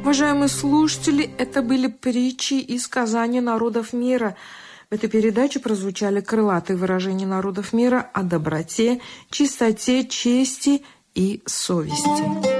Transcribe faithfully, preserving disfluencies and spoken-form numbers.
Уважаемые слушатели, это были притчи и сказания народов мира. В этой передаче прозвучали крылатые выражения народов мира о доброте, чистоте, чести и совести.